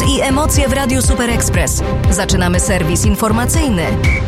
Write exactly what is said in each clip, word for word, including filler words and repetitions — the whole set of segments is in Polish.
i emocje w Radiu Super Express. Zaczynamy serwis informacyjny.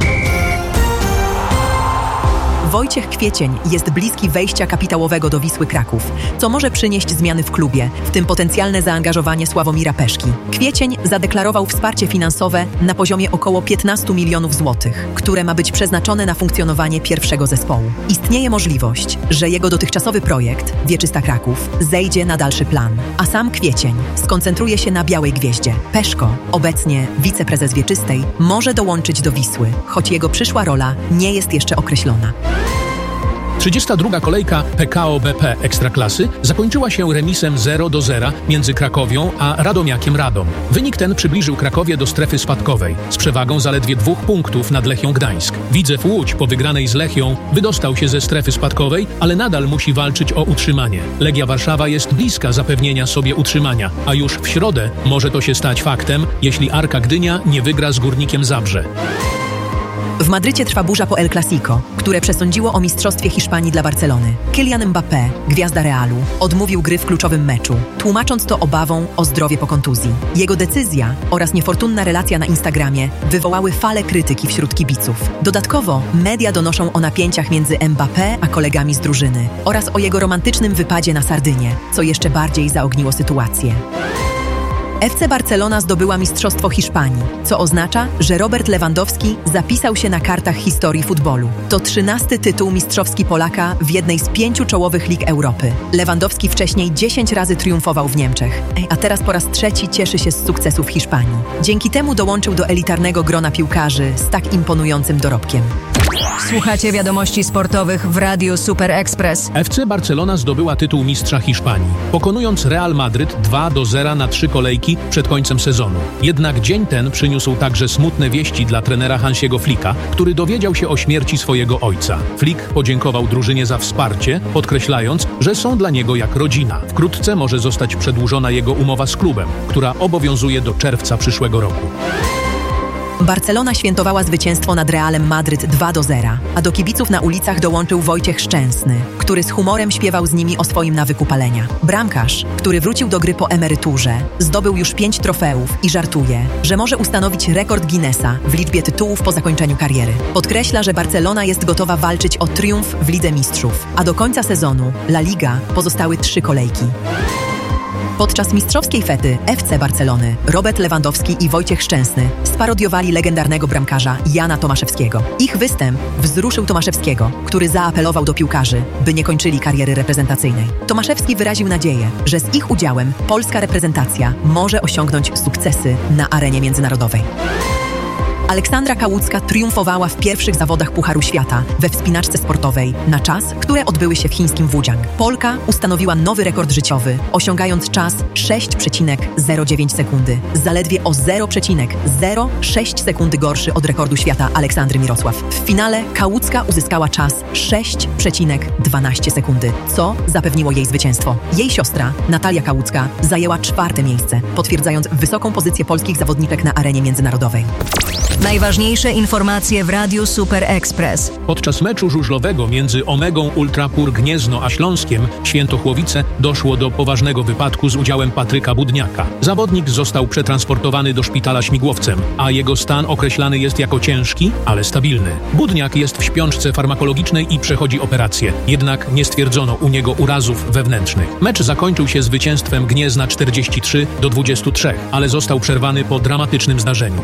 Wojciech Kwiecień jest bliski wejścia kapitałowego do Wisły Kraków, co może przynieść zmiany w klubie, w tym potencjalne zaangażowanie Sławomira Peszki. Kwiecień zadeklarował wsparcie finansowe na poziomie około piętnaście milionów złotych, które ma być przeznaczone na funkcjonowanie pierwszego zespołu. Istnieje możliwość, że jego dotychczasowy projekt, Wieczysta Kraków, zejdzie na dalszy plan, a sam Kwiecień skoncentruje się na Białej Gwieździe. Peszko, obecnie wiceprezes Wieczystej, może dołączyć do Wisły, choć jego przyszła rola nie jest jeszcze określona. trzydziesta druga kolejka P K O B P Ekstraklasy zakończyła się remisem zero do zera między Krakowią a Radomiakiem Radom. Wynik ten przybliżył Krakowię do strefy spadkowej z przewagą zaledwie dwóch punktów nad Lechią Gdańsk. Widzew Łódź po wygranej z Lechią wydostał się ze strefy spadkowej, ale nadal musi walczyć o utrzymanie. Legia Warszawa jest bliska zapewnienia sobie utrzymania, a już w środę może to się stać faktem, jeśli Arka Gdynia nie wygra z Górnikiem Zabrze. W Madrycie trwa burza po El Clasico, które przesądziło o mistrzostwie Hiszpanii dla Barcelony. Kylian Mbappé, gwiazda Realu, odmówił gry w kluczowym meczu, tłumacząc to obawą o zdrowie po kontuzji. Jego decyzja oraz niefortunna relacja na Instagramie wywołały falę krytyki wśród kibiców. Dodatkowo media donoszą o napięciach między Mbappé a kolegami z drużyny oraz o jego romantycznym wypadzie na Sardynię, co jeszcze bardziej zaogniło sytuację. F C Barcelona zdobyła Mistrzostwo Hiszpanii, co oznacza, że Robert Lewandowski zapisał się na kartach historii futbolu. To trzynasty tytuł mistrzowski Polaka w jednej z pięciu czołowych lig Europy. Lewandowski wcześniej dziesięć razy triumfował w Niemczech, a teraz po raz trzeci cieszy się z sukcesu w Hiszpanii. Dzięki temu dołączył do elitarnego grona piłkarzy z tak imponującym dorobkiem. Słuchacie wiadomości sportowych w Radiu Super Express. F C Barcelona zdobyła tytuł mistrza Hiszpanii, pokonując Real Madryt dwa do zera na trzy kolejki przed końcem sezonu. Jednak dzień ten przyniósł także smutne wieści dla trenera Hansiego Flicka, który dowiedział się o śmierci swojego ojca. Flick podziękował drużynie za wsparcie, podkreślając, że są dla niego jak rodzina. Wkrótce może zostać przedłużona jego umowa z klubem, która obowiązuje do czerwca przyszłego roku. Barcelona świętowała zwycięstwo nad Realem Madryt dwa do zera, a do kibiców na ulicach dołączył Wojciech Szczęsny, który z humorem śpiewał z nimi o swoim nawyku palenia. Bramkarz, który wrócił do gry po emeryturze, zdobył już pięć trofeów i żartuje, że może ustanowić rekord Guinnessa w liczbie tytułów po zakończeniu kariery. Podkreśla, że Barcelona jest gotowa walczyć o triumf w Lidze Mistrzów, a do końca sezonu La Liga pozostały trzy kolejki. Podczas mistrzowskiej fety F C Barcelony Robert Lewandowski i Wojciech Szczęsny sparodiowali legendarnego bramkarza Jana Tomaszewskiego. Ich występ wzruszył Tomaszewskiego, który zaapelował do piłkarzy, by nie kończyli kariery reprezentacyjnej. Tomaszewski wyraził nadzieję, że z ich udziałem polska reprezentacja może osiągnąć sukcesy na arenie międzynarodowej. Aleksandra Kałucka triumfowała w pierwszych zawodach Pucharu Świata we wspinaczce sportowej na czas, które odbyły się w chińskim Wujiang. Polka ustanowiła nowy rekord życiowy, osiągając czas sześć przecinek zero dziewięć sekundy, zaledwie o zero przecinek zero sześć sekundy gorszy od rekordu świata Aleksandry Mirosław. W finale Kałucka uzyskała czas sześć przecinek dwanaście sekundy, co zapewniło jej zwycięstwo. Jej siostra, Natalia Kałucka, zajęła czwarte miejsce, potwierdzając wysoką pozycję polskich zawodniczek na arenie międzynarodowej. Najważniejsze informacje w Radiu Super Express. Podczas meczu żużlowego między Omegą Ultrapur Gniezno a Śląskiem Świętochłowice doszło do poważnego wypadku z udziałem Patryka Budniaka. Zawodnik został przetransportowany do szpitala śmigłowcem, a jego stan określany jest jako ciężki, ale stabilny. Budniak jest w śpiączce farmakologicznej i przechodzi operację, jednak nie stwierdzono u niego urazów wewnętrznych. Mecz zakończył się zwycięstwem Gniezna czterdzieści trzy do dwudziestu trzech, ale został przerwany po dramatycznym zdarzeniu.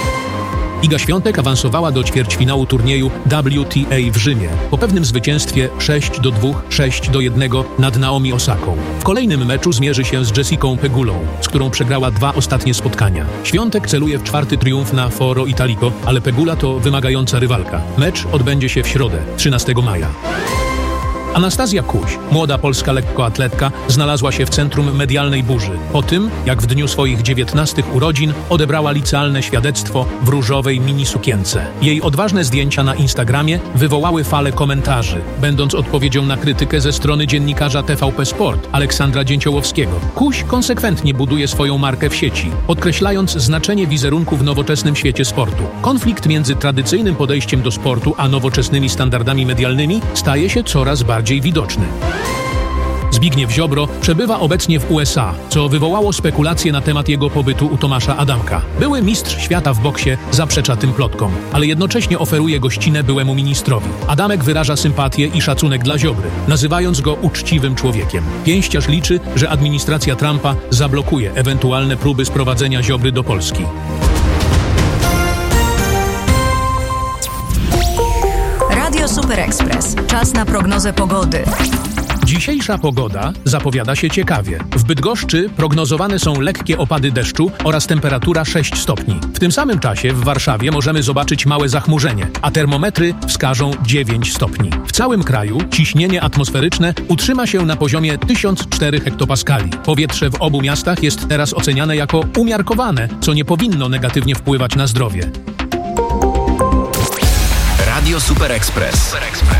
Iga Świątek awansowała do ćwierćfinału turnieju W T A w Rzymie po pewnym zwycięstwie sześć do dwóch, sześć do jednego nad Naomi Osaką. W kolejnym meczu zmierzy się z Jessicą Pegulą, z którą przegrała dwa ostatnie spotkania. Świątek celuje w czwarty triumf na Foro Italico, ale Pegula to wymagająca rywalka. Mecz odbędzie się w środę, trzynastego maja. Anastazja Kuś, młoda polska lekkoatletka, znalazła się w centrum medialnej burzy po tym, jak w dniu swoich dziewiętnastych urodzin odebrała licealne świadectwo w różowej minisukience. Jej odważne zdjęcia na Instagramie wywołały falę komentarzy, będąc odpowiedzią na krytykę ze strony dziennikarza T V P Sport Aleksandra Dzięciołowskiego. Kuś konsekwentnie buduje swoją markę w sieci, podkreślając znaczenie wizerunku w nowoczesnym świecie sportu. Konflikt między tradycyjnym podejściem do sportu a nowoczesnymi standardami medialnymi staje się coraz bardziej widoczny. Zbigniew Ziobro przebywa obecnie w U S A, co wywołało spekulacje na temat jego pobytu u Tomasza Adamka. Były mistrz świata w boksie zaprzecza tym plotkom, ale jednocześnie oferuje gościnę byłemu ministrowi. Adamek wyraża sympatię i szacunek dla Ziobry, nazywając go uczciwym człowiekiem. Pięściarz liczy, że administracja Trumpa zablokuje ewentualne próby sprowadzenia Ziobry do Polski. Radio Super Express. Czas na prognozę pogody. Dzisiejsza pogoda zapowiada się ciekawie. W Bydgoszczy prognozowane są lekkie opady deszczu oraz temperatura sześć stopni. W tym samym czasie w Warszawie możemy zobaczyć małe zachmurzenie, a termometry wskażą dziewięć stopni. W całym kraju ciśnienie atmosferyczne utrzyma się na poziomie tysiąc cztery hektopaskali. Powietrze w obu miastach jest teraz oceniane jako umiarkowane, co nie powinno negatywnie wpływać na zdrowie. Radio Super Express.